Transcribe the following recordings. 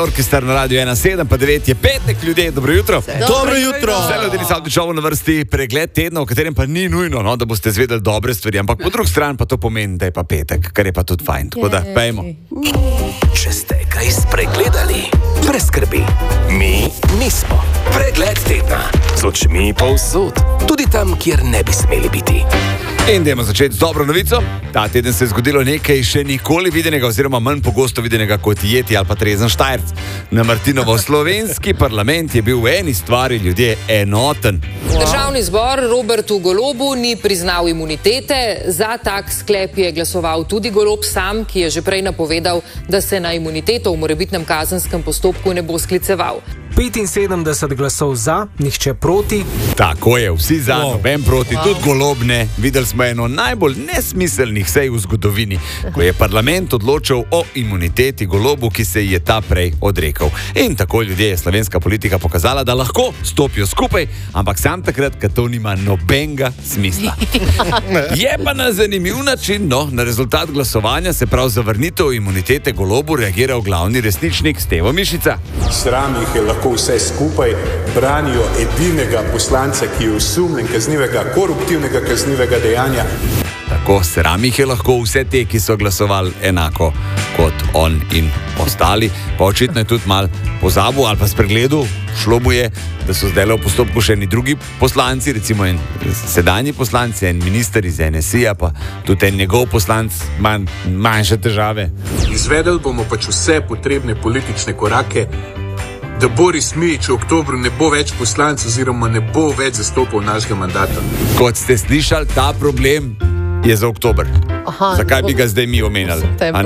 Orkester na Radio 1, 7 pa 9 je petek, ljudje, dobro jutro. Dobro jutro. Zdaj ljudje Savdičovo na vrsti pregled tedna, v katerem pa ni nujno, da boste zvedeli dobre stvari, ampak po drugi strani pa to pomeni, da je pa petek, kar je pa tudi fajn. Tako da, pejmo. Če ste kaj spregledali, brez skrbi. Mi nismo. Pregled tedna. Z očmi povsod. Tudi tam, kjer ne bi smeli biti. In dajmo začeti z dobro novico. Ta teden se je zgodilo nekaj še nikoli videnega, oziroma manj pogosto videnega kot jeti ali pa trezen Štajerc. Na Martinovo slovenski parlament je bil v eni stvari ljudje enoten. Državni zbor Robertu Golobu ni priznal imunitete. Za tak sklep je glasoval tudi Golob sam, ki je že prej napovedal, da se na imuniteto v morebitnem kazenskem postopku ne bo skliceval. 75 glasov za, nihče proti. Tako je, vsi za, noben proti, tudi Golob ne. Videli smo eno najbolj nesmiselnih sej v zgodovini, ko je parlament odločal o imuniteti Golobu, ki se je ta prej odrekel. In tako ljudje je slovenska politika pokazala, da lahko stopijo skupaj, ampak sam takrat, kad to nima nobenega smisla. Je pa na zanimiv način, na rezultat glasovanja se prav zavrnitev imunitete Golobu reagiral glavni resničnik Stevo Mišica. Sram jih je lahko vse skupaj, branijo edinega poslanca, ki je osumljen kaznivega, koruptivnega kaznivega dejanja. Tako sram jih je lahko vse te, ki so glasovali enako kot on in ostali. Pa očitno je tudi mal pozabil ali pa spregledal, šlo mu je, da so zdaj v postopku še eni drugi poslanci, recimo en sedanji poslanci, en minister iz NSI-ja, pa tudi en njegov poslanc, manjše težave. Izvedeli bomo pač vse potrebne politične korake, da Boris Mijić v oktobru ne bo več poslanc oziroma ne bo več zastopal našega mandata. Kot ste slišali, ta problem je za oktober. Zakaj bi ga zdaj mi omenjali?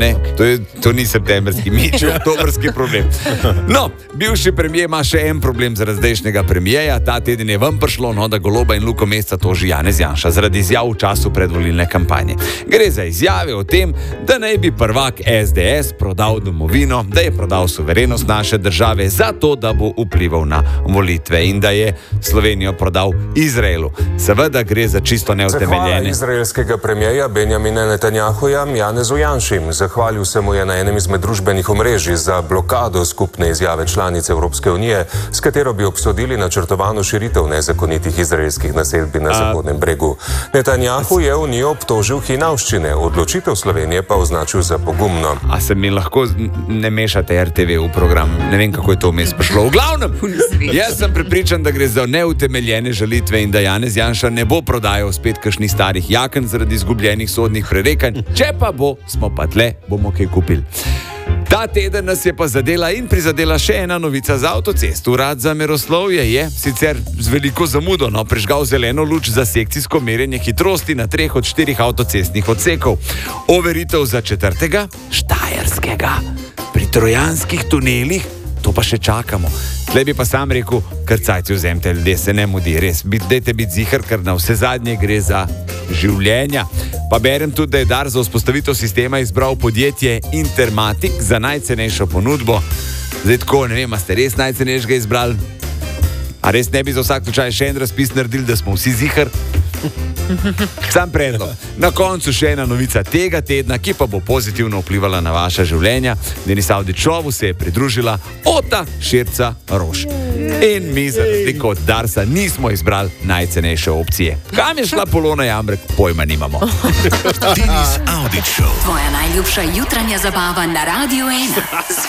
To ni septembrski, Mijić je oktobrski problem. No, bivši premijer ima še en problem zaradi zdajšnjega premijeja. Ta teden je ven prišlo, da Goloba in Luko Mesca toži Janez Janša zaradi izjav v času predvolilne kampanje. Gre za izjave o tem, da naj bi prvak SDS prodal domovino, da je prodal suverenost naše države zato, da bo vplival na volitve in da je Slovenijo prodal Izraelu. Seveda gre za čisto neutemeljene. Izraelskega premijeja Benjamina Netanjahuja Janezu Janši. Zahvalil se mu je na enem izmed družbenih omrežij za blokado skupne izjave članice Evropske unije, s katero bi obsodili načrtovano širitev nezakonitih izraelskih naselbin na Zahodnem bregu. Netanjahu je unijo obtožil hinavščine, odločitev Slovenije pa označil za pogumno. A se mi lahko ne mešate RTV v program? Ne vem, kako je to vmes prišlo. V glavnem, jaz sem prepričan, da gre za neutemeljene žalitve in da Janez Janša ne bo prodajal spet kakšnih starih jaken zaradi izgubljenih sodnih prerekanj. Če pa bo, smo pa tle, bomo kaj kupili. Ta teden nas je pa zadela in prizadela še ena novica za avtocest. Urad za meroslovje je sicer z veliko zamudo prižgal zeleno luč za sekcijsko merjenje hitrosti na 3 od 4 avtocestnih odsekov. Overitev za 4. Štajerskega. Pri trojanskih tunelih to pa še čakamo. Tle bi pa sam rekel, krcajci vzemte, ljudje se ne mudi, res, dajte biti ziher, ker na vse zadnje gre za življenja. Pa berem tudi, da je Dars za vzpostavitev sistema izbral podjetje Intermatic za najcenejšo ponudbo. Zdaj tako, ne vem, a ste res najcenejšega izbrali? A res ne bi za vsak slučaj še en razpis naredili, da smo vsi ziher? Sam predlog. Na koncu še ena novica tega tedna, ki pa bo pozitivno vplivala na vaša življenja. Denis Savdičovu se je pridružila Ota Širca Roš. In mi za razliko od Darsa nismo izbrali najcenejše opcije. Kam je šla Polona Jambrek, pojma nimamo. Denis Savdičov. Tvoja najljubša jutranja zabava na Radio 1.